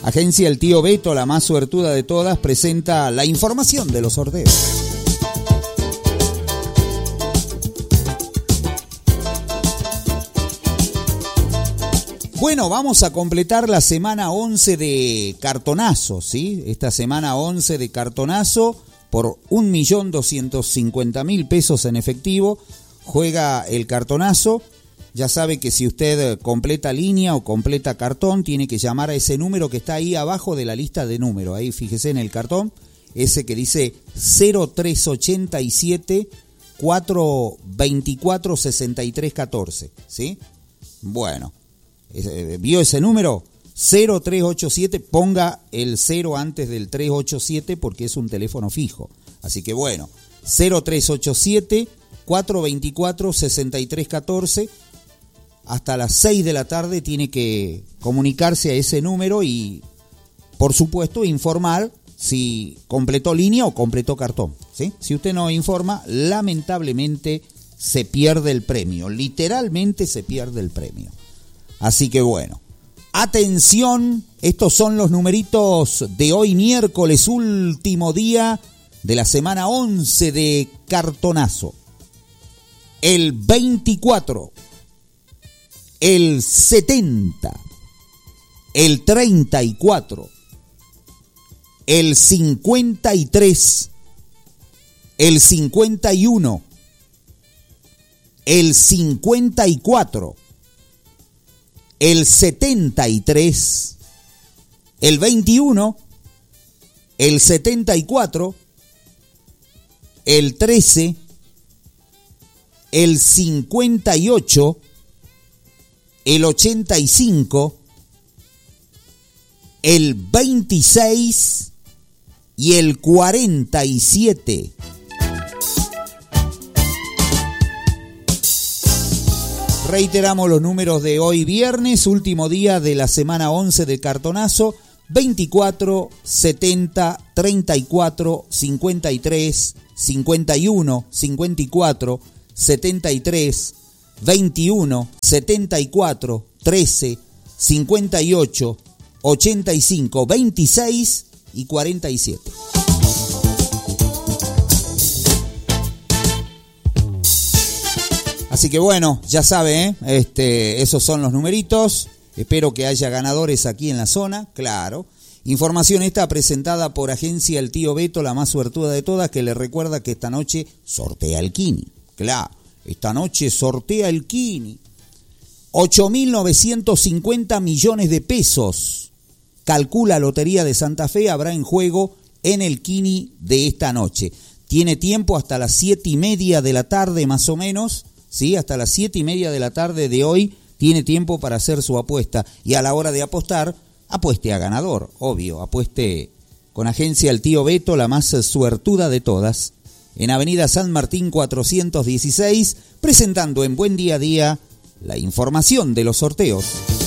Agencia El Tío Beto, la más suertuda de todas, presenta la información de los sorteos. Bueno, vamos a completar la semana 11 de cartonazo, ¿sí? Esta semana 11 de cartonazo por 1.250.000 pesos en efectivo. Juega el cartonazo. Ya sabe que si usted completa línea o completa cartón, tiene que llamar a ese número que está ahí abajo de la lista de números. Ahí fíjese en el cartón, ese que dice 0387 424 6314, ¿sí? Bueno. ¿Vio ese número? 0387, ponga el 0 antes del 387 porque es un teléfono fijo. Así que bueno, 0387 424 6314, hasta las 6 de la tarde tiene que comunicarse a ese número y, por supuesto, informar si completó línea o completó cartón, ¿sí? Si usted no informa, lamentablemente se pierde el premio, literalmente se pierde el premio. Así que bueno, atención, estos son los numeritos de hoy miércoles, último día de la semana 11 de cartonazo. El 24, el 70, el 34, el 53, el 51, el 54, el 73, el 21, el 74, el 13, el 58, el 85, el 26 y el 47. Reiteramos los números de hoy viernes, último día de la semana 11 de cartonazo: 24, 70, 34, 53, 51, 54, 73, 21, 74, 13, 58, 85, 26 y 47. Así que bueno, ya sabe, esos son los numeritos. Espero que haya ganadores aquí en la zona, claro. Información esta presentada por Agencia El Tío Beto, la más suertuda de todas, que le recuerda que esta noche sortea el Kini. Claro, esta noche sortea el Kini. 8.950 millones de pesos, calcula Lotería de Santa Fe, habrá en juego en el Kini de esta noche. Tiene tiempo hasta las 7:30 de la tarde más o menos. Sí, hasta las 7:30 de la tarde de hoy tiene tiempo para hacer su apuesta. Y a la hora de apostar, apueste a ganador, obvio. Apueste con Agencia El Tío Beto, la más suertuda de todas. En Avenida San Martín 416, presentando en Buen Día a Día la información de los sorteos.